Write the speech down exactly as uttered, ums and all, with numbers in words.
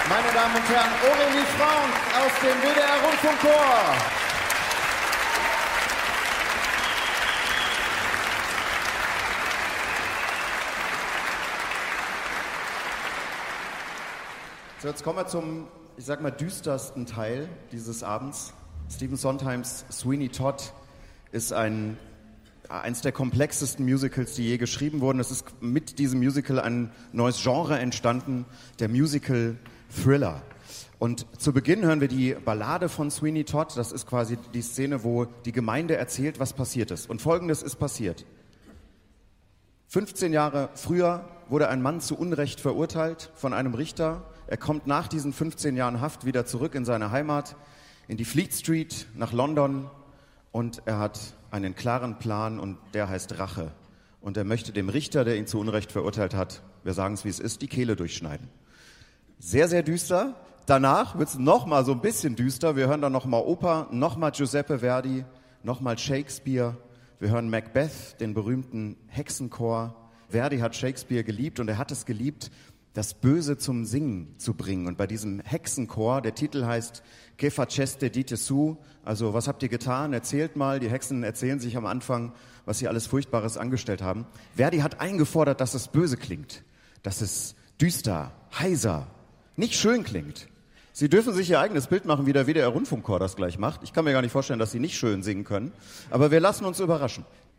Meine Damen und Herren, Aurélie Franck aus dem W D R-Rundfunkchor. So, jetzt kommen wir zum, ich sag mal, düstersten Teil dieses Abends. Stephen Sondheims Sweeney Todd ist ein, eins der komplexesten Musicals, die je geschrieben wurden. Es ist mit diesem Musical ein neues Genre entstanden, der Musical-Thriller. Und zu Beginn hören wir die Ballade von Sweeney Todd. Das ist quasi die Szene, wo die Gemeinde erzählt, was passiert ist. Und Folgendes ist passiert. fünfzehn Jahre früher wurde ein Mann zu Unrecht verurteilt von einem Richter. Er kommt nach diesen fünfzehn Jahren Haft wieder zurück in seine Heimat, in die Fleet Street, nach London. Und er hat einen klaren Plan und der heißt Rache. Und er möchte dem Richter, der ihn zu Unrecht verurteilt hat, wir sagen es wie es ist, die Kehle durchschneiden. Sehr, sehr düster. Danach wird es nochmal so ein bisschen düster. Wir hören dann nochmal Oper, nochmal Giuseppe Verdi, nochmal Shakespeare. Wir hören Macbeth, den berühmten Hexenchor. Verdi hat Shakespeare geliebt und er hat es geliebt, das Böse zum Singen zu bringen. Und bei diesem Hexenchor, der Titel heißt Che faceste dite su, also was habt ihr getan, erzählt mal. Die Hexen erzählen sich am Anfang, was sie alles Furchtbares angestellt haben. Verdi hat eingefordert, dass es böse klingt, dass es düster, heiser, nicht schön klingt. Sie dürfen sich ihr eigenes Bild machen, wie der W D R-Rundfunkchor das gleich macht. Ich kann mir gar nicht vorstellen, dass sie nicht schön singen können, aber wir lassen uns überraschen.